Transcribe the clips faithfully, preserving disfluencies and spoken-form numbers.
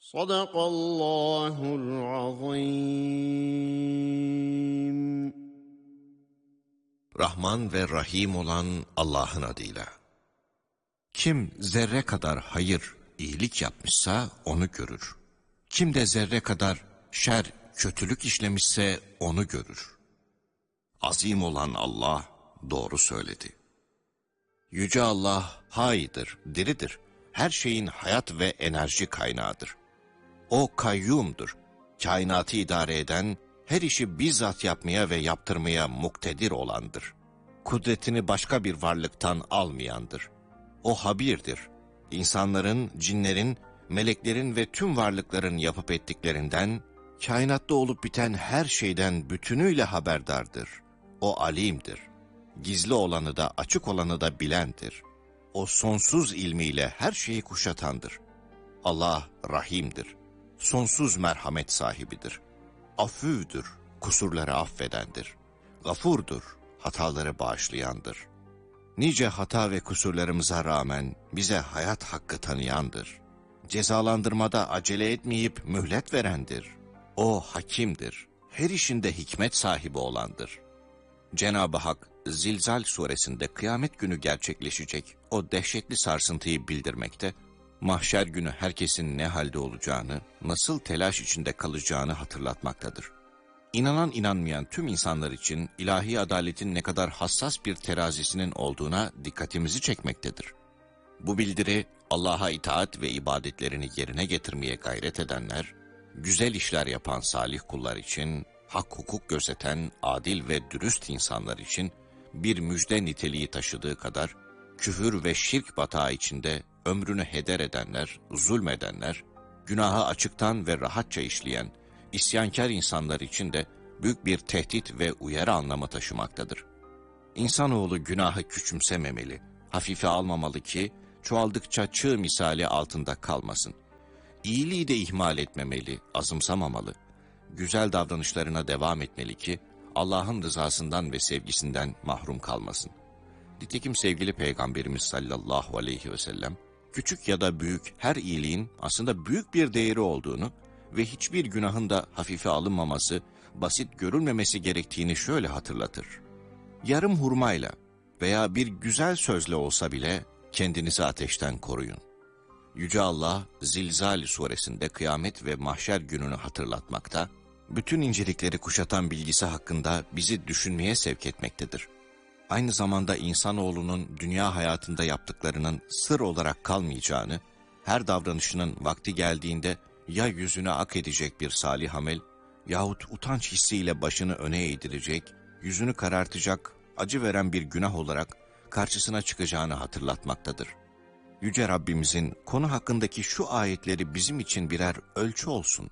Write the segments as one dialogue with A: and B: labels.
A: Sadakallahul azim.
B: Rahman ve Rahim olan Allah'ın adıyla. Kim zerre kadar hayır, iyilik yapmışsa onu görür. Kim de zerre kadar şer, kötülük işlemişse onu görür. Azim olan Allah doğru söyledi. Yüce Allah haydır, diridir. Her şeyin hayat ve enerji kaynağıdır. O kayyumdur. Kainatı idare eden, her işi bizzat yapmaya ve yaptırmaya muktedir olandır. Kudretini başka bir varlıktan almayandır. O habirdir. İnsanların, cinlerin, meleklerin ve tüm varlıkların yapıp ettiklerinden, kainatta olup biten her şeyden bütünüyle haberdardır. O alimdir. Gizli olanı da açık olanı da bilendir. O sonsuz ilmiyle her şeyi kuşatandır. Allah rahimdir. Sonsuz merhamet sahibidir. Afüvdür, kusurları affedendir. Gafurdur, hataları bağışlayandır. Nice hata ve kusurlarımıza rağmen bize hayat hakkı tanıyandır. Cezalandırmada acele etmeyip mühlet verendir. O hakimdir. Her işinde hikmet sahibi olandır. Cenab-ı Hak Zilzal suresinde kıyamet günü gerçekleşecek o dehşetli sarsıntıyı bildirmekte, mahşer günü herkesin ne halde olacağını, nasıl telaş içinde kalacağını hatırlatmaktadır. İnanan inanmayan tüm insanlar için ilahi adaletin ne kadar hassas bir terazisinin olduğuna dikkatimizi çekmektedir. Bu bildiri Allah'a itaat ve ibadetlerini yerine getirmeye gayret edenler, güzel işler yapan salih kullar için, hak hukuk gözeten adil ve dürüst insanlar için bir müjde niteliği taşıdığı kadar, küfür ve şirk batağı içinde ömrünü heder edenler, zulmedenler, günahı açıktan ve rahatça işleyen, isyankar insanlar için de büyük bir tehdit ve uyarı anlamı taşımaktadır. İnsanoğlu günahı küçümsememeli, hafife almamalı ki çoğaldıkça çığ misali altında kalmasın. İyiliği de ihmal etmemeli, azımsamamalı. Güzel davranışlarına devam etmeli ki Allah'ın rızasından ve sevgisinden mahrum kalmasın. Nitekim sevgili Peygamberimiz sallallahu aleyhi ve sellem, küçük ya da büyük her iyiliğin aslında büyük bir değeri olduğunu ve hiçbir günahın da hafife alınmaması, basit görülmemesi gerektiğini şöyle hatırlatır. Yarım hurmayla veya bir güzel sözle olsa bile kendinizi ateşten koruyun. Yüce Allah Zilzal suresinde kıyamet ve mahşer gününü hatırlatmakta, bütün incelikleri kuşatan bilgisi hakkında bizi düşünmeye sevk etmektedir. Aynı zamanda insanoğlunun dünya hayatında yaptıklarının sır olarak kalmayacağını, her davranışının vakti geldiğinde ya yüzüne ak edecek bir salih amel yahut utanç hissiyle başını öne eğdirecek, yüzünü karartacak, acı veren bir günah olarak karşısına çıkacağını hatırlatmaktadır. Yüce Rabbimizin konu hakkındaki şu ayetleri bizim için birer ölçü olsun.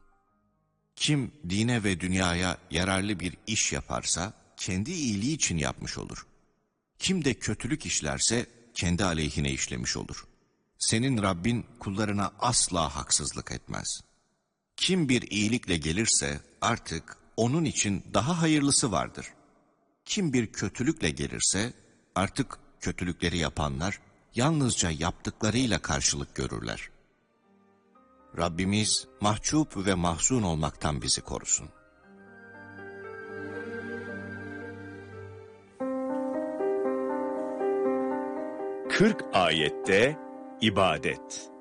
B: Kim dine ve dünyaya yararlı bir iş yaparsa kendi iyiliği için yapmış olur. Kim de kötülük işlerse kendi aleyhine işlemiş olur. Senin Rabbin kullarına asla haksızlık etmez. Kim bir iyilikle gelirse artık onun için daha hayırlısı vardır. Kim bir kötülükle gelirse artık kötülükleri yapanlar yalnızca yaptıklarıyla karşılık görürler. Rabbimiz mahcup ve mahzun olmaktan bizi korusun.
C: kırk ayette ibadet.